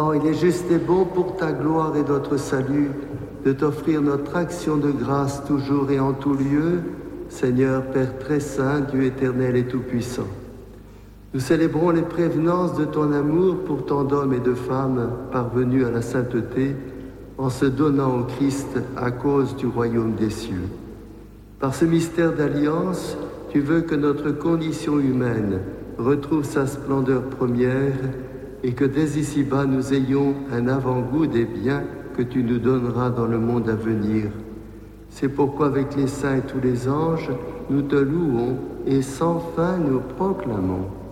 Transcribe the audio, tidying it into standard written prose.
Non, il est juste et bon pour ta gloire et notre salut de t'offrir notre action de grâce toujours et en tout lieu, Seigneur Père très saint, Dieu éternel et tout-puissant. Nous célébrons les prévenances de ton amour pour tant d'hommes et de femmes parvenus à la sainteté en se donnant au Christ à cause du royaume des cieux. Par ce mystère d'alliance, tu veux que notre condition humaine retrouve sa splendeur première et que dès ici-bas nous ayons un avant-goût des biens que tu nous donneras dans le monde à venir. C'est pourquoi avec les saints et tous les anges, nous te louons et sans fin nous proclamons.